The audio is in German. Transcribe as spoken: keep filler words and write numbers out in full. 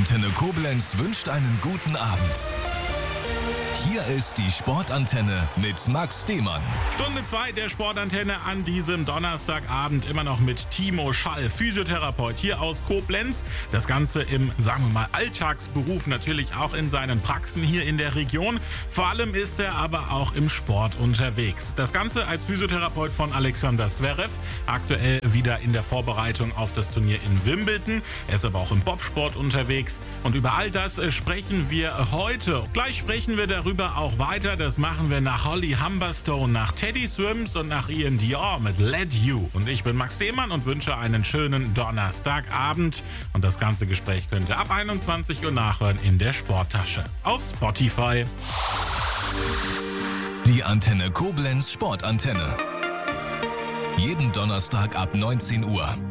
Antenne Koblenz wünscht einen guten Abend. Hier ist die Sportantenne mit Max Demann. Stunde zwei der Sportantenne an diesem Donnerstagabend immer noch mit Timo Schall, Physiotherapeut hier aus Koblenz. Das Ganze im, sagen wir mal, Alltagsberuf, natürlich auch in seinen Praxen hier in der Region. Vor allem ist er aber auch im Sport unterwegs. Das Ganze als Physiotherapeut von Alexander Zverev, aktuell wieder in der Vorbereitung auf das Turnier in Wimbledon. Er ist aber auch im Bobsport unterwegs und über all das sprechen wir heute. Gleich sprechen wir darüber auch weiter. Das machen wir nach Holly Humberstone, nach Teddy Swims und nach Ian Dior mit Let You. Und ich bin Max Demann und wünsche einen schönen Donnerstagabend. Und das ganze Gespräch könnt ihr ab einundzwanzig Uhr nachhören in der Sporttasche auf Spotify. Die Antenne Koblenz Sportantenne. Jeden Donnerstag ab neunzehn Uhr.